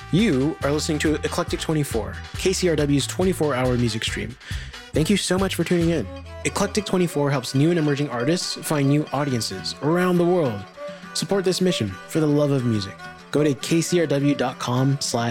You are listening to Eclectic 24, KCRW's 24-hour music stream. Thank you so much for tuning in. Eclectic 24 helps new and emerging artists find new audiences around the world. Support this mission for the love of music. Go to kcrw.com/